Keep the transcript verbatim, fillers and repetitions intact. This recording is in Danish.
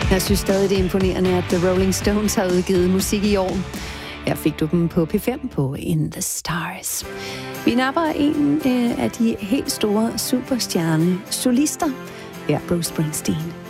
Jeg synes stadig, det er imponerende, at The Rolling Stones har udgivet musik i år. Her fik du dem på P fem på In the Stars. Vi napper en af de helt store superstjerne solister. Her Bruce Springsteen.